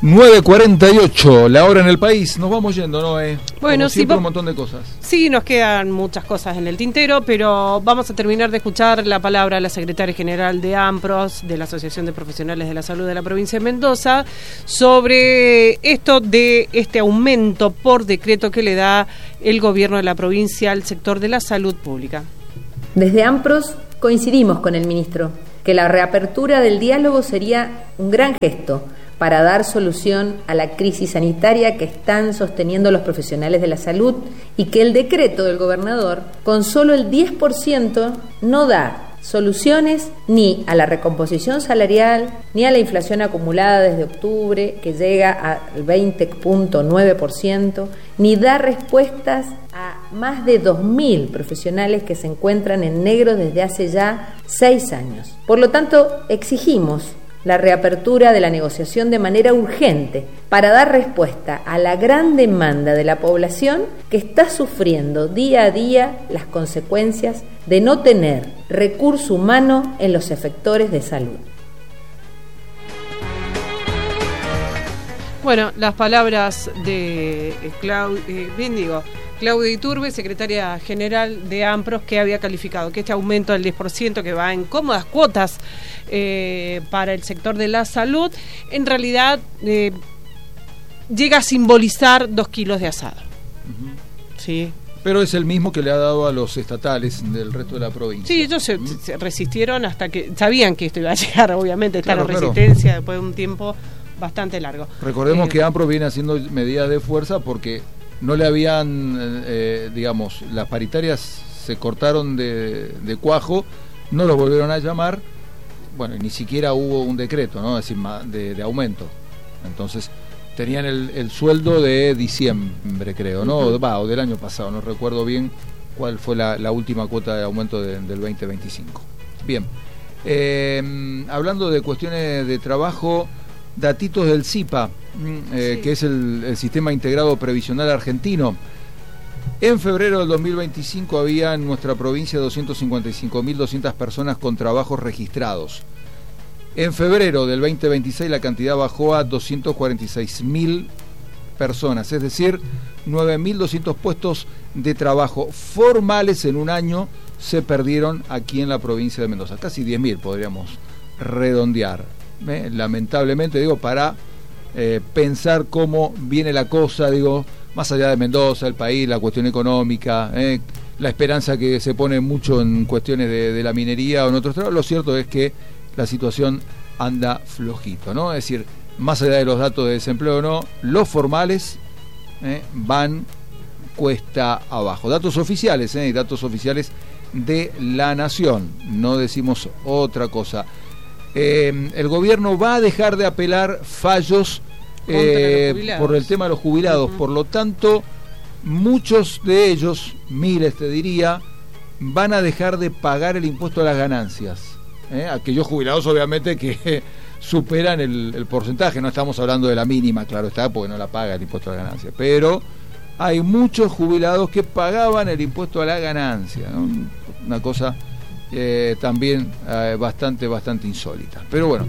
9:48, la hora en el país. Nos vamos yendo, ¿no? Bueno, como siempre, un montón de cosas. Sí, nos quedan muchas cosas en el tintero, pero vamos a terminar de escuchar la palabra a la secretaria general de AMPROS, de la Asociación de Profesionales de la Salud de la provincia de Mendoza, sobre esto de este aumento por decreto que le da el gobierno de la provincia al sector de la salud pública. Desde AMPROS coincidimos con el ministro, que la reapertura del diálogo sería un gran gesto para dar solución a la crisis sanitaria que están sosteniendo los profesionales de la salud y que el decreto del gobernador, con solo el 10%, no da soluciones ni a la recomposición salarial, ni a la inflación acumulada desde octubre, que llega al 20.9%, ni da respuestas a más de 2.000 profesionales que se encuentran en negro desde hace ya 6 años. Por lo tanto, exigimos la reapertura de la negociación de manera urgente para dar respuesta a la gran demanda de la población que está sufriendo día a día las consecuencias de no tener recurso humano en los efectores de salud. Bueno, las palabras de Claudia Iturbe, secretaria general de AMPROS, que había calificado que este aumento del 10% que va en cómodas cuotas para el sector de la salud, en realidad llega a simbolizar 2 kilos de asado. Sí. Pero es el mismo que le ha dado a los estatales del resto de la provincia. Sí, ellos se resistieron hasta que sabían que esto iba a llegar, obviamente, está claro, la resistencia después de un tiempo bastante largo. Recordemos que AMPROS viene haciendo medidas de fuerza porque no le habían, las paritarias se cortaron de cuajo, no los volvieron a llamar, bueno, ni siquiera hubo un decreto, ¿no? Es decir, de aumento. Entonces, tenían el sueldo de diciembre, creo, ¿no? O del año pasado, no recuerdo bien cuál fue la última cuota de aumento del 2025. Bien, hablando de cuestiones de trabajo, datitos del SIPA, sí, que es el Sistema Integrado Previsional Argentino. En febrero del 2025 había en nuestra provincia 255.200 personas con trabajos registrados. En febrero del 2026 la cantidad bajó a 246.000 personas, es decir, 9.200 puestos de trabajo formales en un año se perdieron aquí en la provincia de Mendoza. Casi 10.000 podríamos redondear. Lamentablemente, digo, para pensar cómo viene la cosa, digo, más allá de Mendoza, el país, la cuestión económica, la esperanza que se pone mucho en cuestiones de la minería o en otros trabajos, lo cierto es que la situación anda flojito, ¿no? Es decir, más allá de los datos de desempleo o no, los formales van cuesta abajo. Datos oficiales, datos oficiales de la Nación, no decimos otra cosa. El gobierno va a dejar de apelar fallos por el tema de los jubilados, por lo tanto muchos de ellos, miles te diría, van a dejar de pagar el impuesto a las ganancias, aquellos jubilados obviamente que superan el porcentaje, no estamos hablando de la mínima, claro está, porque no la paga el impuesto a las ganancias, pero hay muchos jubilados que pagaban el impuesto a la ganancia, ¿no? Una cosa también bastante insólita. Pero bueno,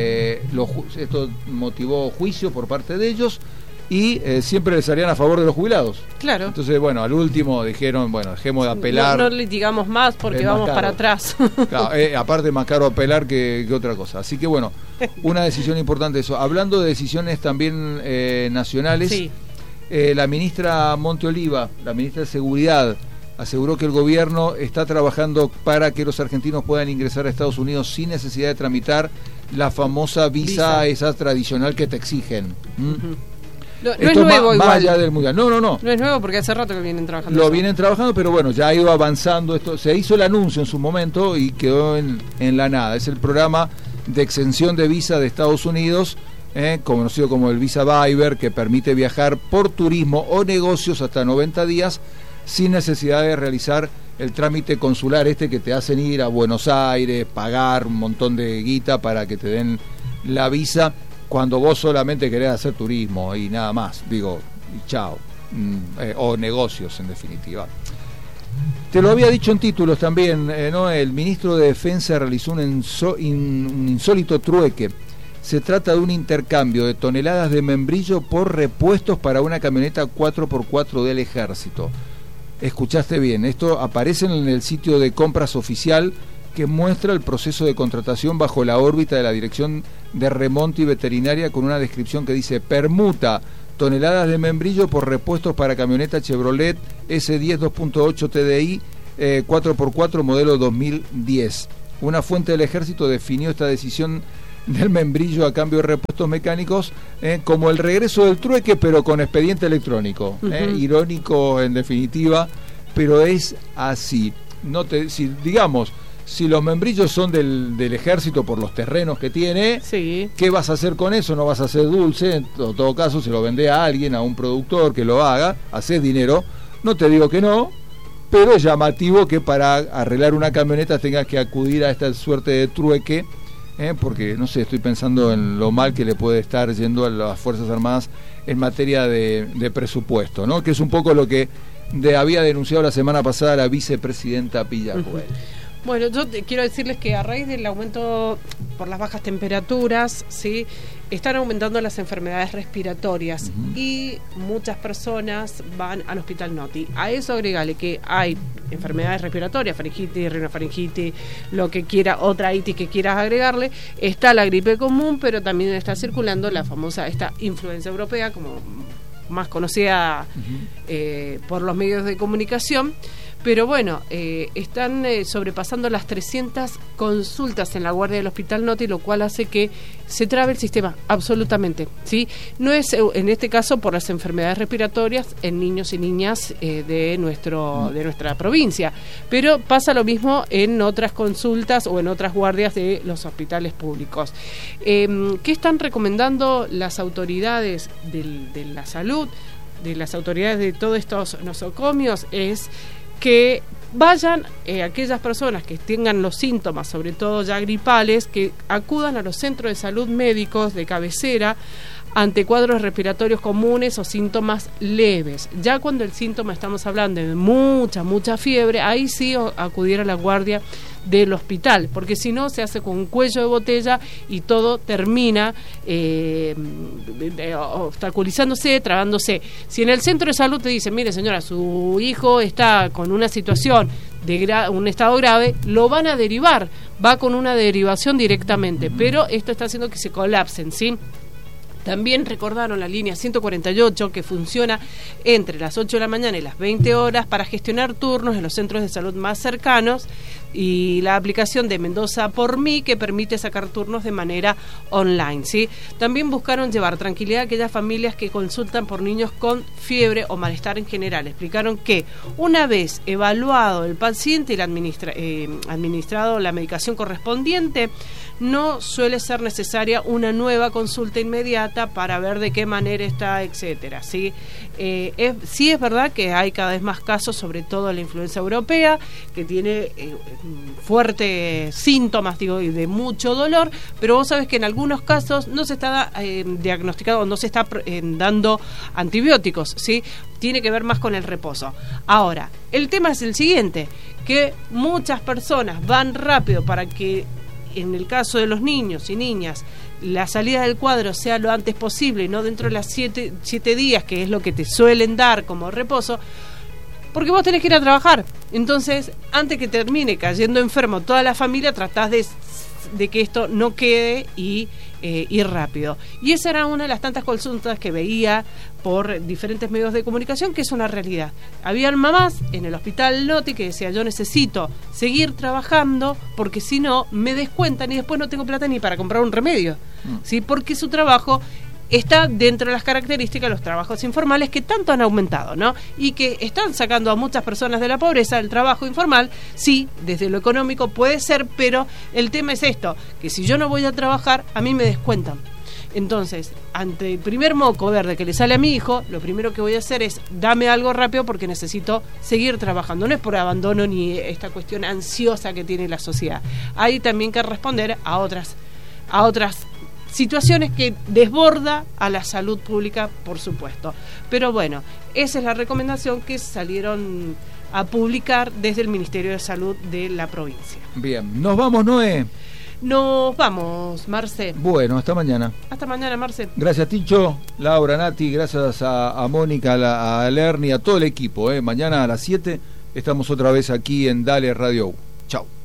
esto motivó juicio por parte de ellos y siempre les harían a favor de los jubilados. Claro. Entonces, bueno, al último dijeron, bueno, dejemos de apelar. No litigamos más porque vamos para atrás. Claro, aparte es más caro apelar que otra cosa. Así que bueno, una decisión importante eso. Hablando de decisiones también nacionales, sí. La ministra Monte Oliva, la ministra de Seguridad, aseguró que el gobierno está trabajando para que los argentinos puedan ingresar a Estados Unidos sin necesidad de tramitar la famosa visa. Esa tradicional que te exigen. No es nuevo más allá del mundial. No. No es nuevo porque hace rato que vienen trabajando. Lo vienen trabajando, pero bueno, ya ha ido avanzando esto. Se hizo el anuncio en su momento y quedó en la nada. Es el programa de exención de visa de Estados Unidos, conocido como el Visa Waiver, que permite viajar por turismo o negocios hasta 90 días sin necesidad de realizar el trámite consular que te hacen ir a Buenos Aires, pagar un montón de guita para que te den la visa cuando vos solamente querés hacer turismo y nada más, digo, y chao, o negocios en definitiva. Te lo había dicho en títulos también, ¿no? El ministro de Defensa realizó un insólito trueque. Se trata de un intercambio de toneladas de membrillo por repuestos para una camioneta 4x4 del Ejército. Escuchaste bien, esto aparece en el sitio de compras oficial que muestra el proceso de contratación bajo la órbita de la Dirección de Remonte y Veterinaria, con una descripción que dice: permuta toneladas de membrillo por repuestos para camioneta Chevrolet S10 2.8 TDI 4x4 modelo 2010. Una fuente del Ejército definió esta decisión del membrillo a cambio de repuestos mecánicos como el regreso del trueque, pero con expediente electrónico. Irónico en definitiva, pero es así. Si los membrillos son del Ejército por los terrenos que tiene, sí, ¿qué vas a hacer con eso? No vas a hacer dulce, en todo caso se lo vende a alguien, a un productor que lo haga, haces dinero. No te digo que no, pero es llamativo que para arreglar una camioneta tengas que acudir a esta suerte de trueque, porque, no sé, estoy pensando en lo mal que le puede estar yendo a las Fuerzas Armadas en materia de presupuesto, ¿no? Que es un poco lo que había denunciado la semana pasada la vicepresidenta Pillacuel. Bueno, yo quiero decirles que a raíz del aumento por las bajas temperaturas, ¿sí?, están aumentando las enfermedades respiratorias y muchas personas van al Hospital Noti. A eso agregale que hay enfermedades respiratorias, faringitis, rinofaringitis, lo que quiera, otra itis que quieras agregarle. Está la gripe común, pero también está circulando la famosa esta influenza europea, como más conocida por los medios de comunicación. Pero bueno, están sobrepasando las 300 consultas en la guardia del Hospital Noti, lo cual hace que se trabe el sistema, absolutamente, ¿sí? No es, en este caso, por las enfermedades respiratorias en niños y niñas de nuestra provincia, pero pasa lo mismo en otras consultas o en otras guardias de los hospitales públicos. ¿Qué están recomendando las autoridades de la salud, de las autoridades de todos estos nosocomios? Es que vayan aquellas personas que tengan los síntomas, sobre todo ya gripales, que acudan a los centros de salud médicos de cabecera ante cuadros respiratorios comunes o síntomas leves. Ya cuando el síntoma, estamos hablando de mucha fiebre, ahí sí acudir a la guardia del hospital, porque si no se hace con un cuello de botella y todo termina obstaculizándose, trabándose. Si en el centro de salud te dicen: mire señora, su hijo está con una situación de un estado grave, lo van a derivar, va con una derivación directamente, pero esto está haciendo que se colapsen, ¿sí? También recordaron la línea 148, que funciona entre las 8 de la mañana y las 20 horas para gestionar turnos en los centros de salud más cercanos, y la aplicación de Mendoza por mí, que permite sacar turnos de manera online, ¿sí? También buscaron llevar tranquilidad a aquellas familias que consultan por niños con fiebre o malestar en general. Explicaron que una vez evaluado el paciente y administrado la medicación correspondiente, no suele ser necesaria una nueva consulta inmediata para ver de qué manera está, etcétera, ¿sí? Sí es verdad que hay cada vez más casos, sobre todo la influenza europea, que tiene fuertes síntomas, y de mucho dolor, pero vos sabés que en algunos casos no se está diagnosticado, no se está dando antibióticos, ¿sí? Tiene que ver más con el reposo. Ahora, el tema es el siguiente, que muchas personas van rápido para que, en el caso de los niños y niñas, la salida del cuadro sea lo antes posible, no dentro de las 7 días, que es lo que te suelen dar como reposo, porque vos tenés que ir a trabajar. Entonces, antes que termine cayendo enfermo toda la familia, tratás de que esto no quede y ir rápido. Y esa era una de las tantas consultas que veía por diferentes medios de comunicación, que es una realidad. Habían mamás en el Hospital Noti que decían: yo necesito seguir trabajando porque si no me descuentan y después no tengo plata ni para comprar un remedio, ¿sí? Porque su trabajo está dentro de las características de los trabajos informales, que tanto han aumentado, ¿no? Y que están sacando a muchas personas de la pobreza. El trabajo informal, sí, desde lo económico puede ser, pero el tema es esto, que si yo no voy a trabajar, a mí me descuentan. Entonces, ante el primer moco verde que le sale a mi hijo, lo primero que voy a hacer es: dame algo rápido porque necesito seguir trabajando. No es por abandono ni esta cuestión ansiosa que tiene la sociedad. Hay también que responder a otras situaciones que desborda a la salud pública, por supuesto. Pero bueno, esa es la recomendación que salieron a publicar desde el Ministerio de Salud de la provincia. Bien, nos vamos, Noé. Nos vamos, Marce. Bueno, hasta mañana. Hasta mañana, Marce. Gracias, Ticho, Laura, Nati, gracias a Mónica, a Lerny, a todo el equipo. Mañana a las 7 estamos otra vez aquí en Dale Radio. Chau.